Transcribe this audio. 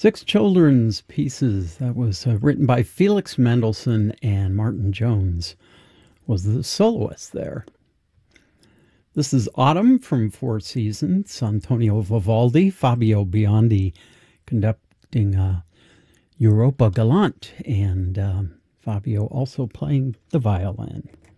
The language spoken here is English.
Six children's pieces that was written by Felix Mendelssohn, and Martin Jones was the soloist there. This is Autumn from Four Seasons, Antonio Vivaldi, Fabio Biondi conducting Europa Galante, and Fabio also playing the violin.